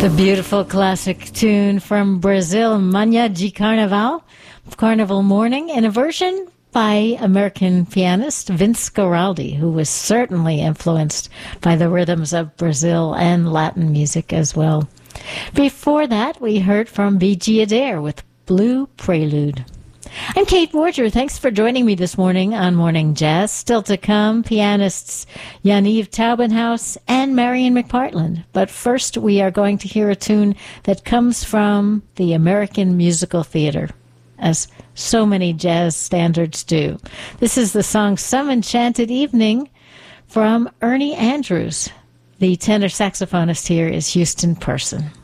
The beautiful classic tune from Brazil, Manhã de Carnaval, Carnival Morning, in a version by American pianist Vince Guaraldi, who was certainly influenced by the rhythms of Brazil and Latin music as well. Before that, we heard from B.G. Adair with Blue Prelude. I'm Kate Borger. Thanks for joining me this morning on Morning Jazz. Still to come, pianists Yaniv Taubenhaus and Marian McPartland. But first, we are going to hear a tune that comes from the American Musical Theater, as so many jazz standards do. This is the song Some Enchanted Evening from Ernie Andrews. The tenor saxophonist here is Houston Person.